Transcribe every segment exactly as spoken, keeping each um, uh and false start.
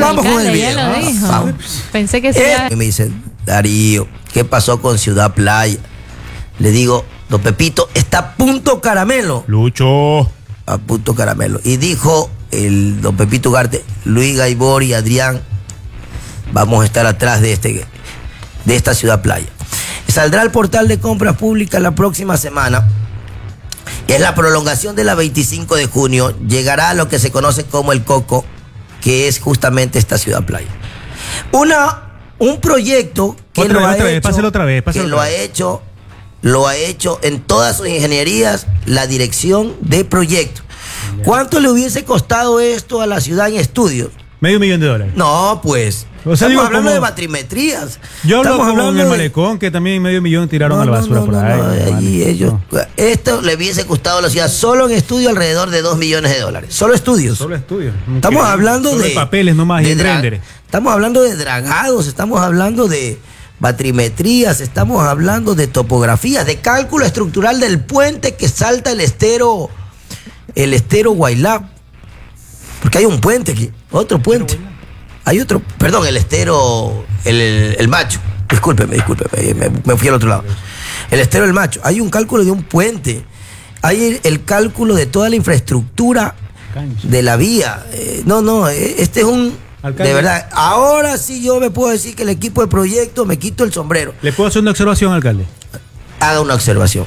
vamos alcalde, con el video. ya lo dijo. Vamos. Pensé que sí. Eh, y me dice, Darío, ¿qué pasó con Ciudad Playa? Le digo, don Pepito, está a punto caramelo. Lucho. A punto caramelo. Y dijo el don Pepito Ugarte, Luis Gaibor y Adrián, vamos a estar atrás de, este, de esta Ciudad Playa. Saldrá al portal de compras públicas la próxima semana. Es la prolongación de la veinticinco de junio. Llegará a lo que se conoce como el Coco, que es justamente esta Ciudad Playa. Una, un proyecto que Otra lo vez, ha otra vez, hecho, páselo otra vez, páselo que otra lo ha vez. hecho, lo ha hecho en todas sus ingenierías la dirección de proyectos. ¿Cuánto le hubiese costado esto a la ciudad en estudios? Medio millón de dólares. No, pues. O sea, estamos digo, hablando como- de batrimetrías. Yo hablo Estamos como en hablando el de- malecón, que también medio millón tiraron No, a la no, basura no, por no, ahí. no, hermano. allí ellos, No. esto le hubiese costado a la ciudad solo en estudio alrededor de dos millones de dólares. Solo estudios. Solo estudios. Estamos Increíble. hablando Solo de papeles nomás y de en dra- render. Estamos hablando de dragados, estamos hablando de batrimetrías, estamos hablando de topografías, de cálculo estructural del puente que salta el estero, el estero Guaylab. Porque hay un puente aquí, otro puente. Hay otro, perdón, el estero, el, el, el Macho. Discúlpeme, discúlpeme, me, me fui al otro lado. El estero del Macho. Hay un cálculo de un puente. Hay el, el cálculo de toda la infraestructura Cancha. de la vía. Eh, no, no, eh, este es un... Alcalde. De verdad, ahora sí yo me puedo decir que el equipo de proyecto me quito el sombrero. ¿Le puedo hacer una observación, alcalde? Haga una observación.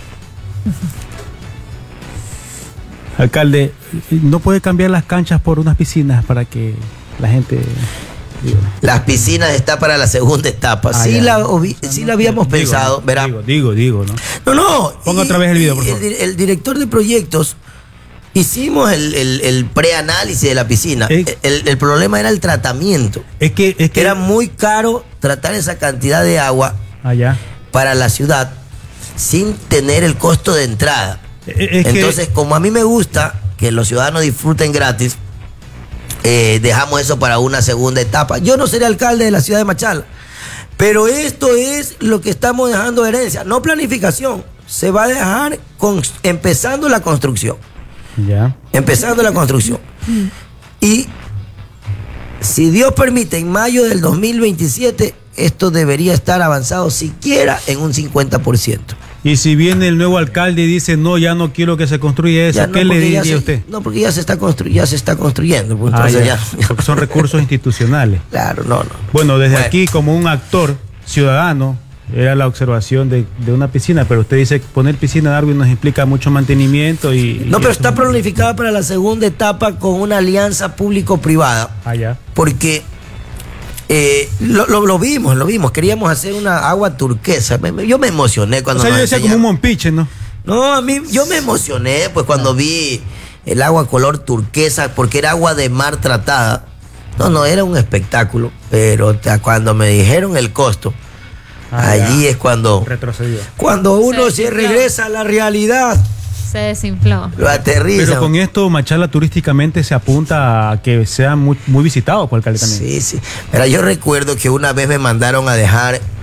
Alcalde, ¿no puede cambiar las canchas por unas piscinas para que la gente... digo, Las piscinas está para la segunda etapa. Ah, sí, ya. la, obi- sí la habíamos digo, pensado, verá. Digo, digo, digo, ¿no? No, no. Ponga y- otra vez el video, por y favor. El, el director de proyectos, hicimos el, el, el preanálisis de la piscina. Eh. El, el problema era el tratamiento. Es que... Es que Era muy caro tratar esa cantidad de agua allá. para la ciudad sin tener el costo de entrada. Es que- Entonces, como a mí me gusta que los ciudadanos disfruten gratis, eh, dejamos eso para una segunda etapa. Yo no seré alcalde de la ciudad de Machala, pero esto es lo que estamos dejando de herencia, no planificación. Se va a dejar con, empezando la construcción. Ya. Empezando la construcción. Y si Dios permite, en mayo del dos mil veintisiete, esto debería estar avanzado siquiera en un cincuenta por ciento. Y si viene el nuevo alcalde y dice, no, ya no quiero que se construya eso, Ya no, ¿qué le porque diría ya se- a usted? No, porque ya se está, constru ya se está construyendo. Pues, Ah, entonces ya. ya- Porque son recursos institucionales. Claro, no, no. Bueno, desde Bueno. aquí, como un actor ciudadano, era la observación de, de una piscina, pero usted dice que poner piscina de Darwin nos implica mucho mantenimiento y... No, y pero eso- está planificada para la segunda etapa con una alianza público-privada. Ah, ya. Porque eh, lo, lo- lo vimos, lo vimos. Queríamos hacer una agua turquesa. Me- me- yo me emocioné O cuando sea, yo nos decía como un enseñaron. monpiche, ¿no? No, a mí, yo me emocioné pues cuando vi el agua color turquesa, porque era agua de mar tratada. No, no, era un espectáculo. Pero te- cuando me dijeron el costo, Ah, allí ya. es cuando, Retrocedió. cuando uno Se se desinfló. regresa a la realidad, Se desinfló. lo aterriza. Pero con esto, Machala turísticamente se apunta a que sea muy, muy visitado por el alcalde también. Sí, sí. Pero yo recuerdo que una vez me mandaron a dejar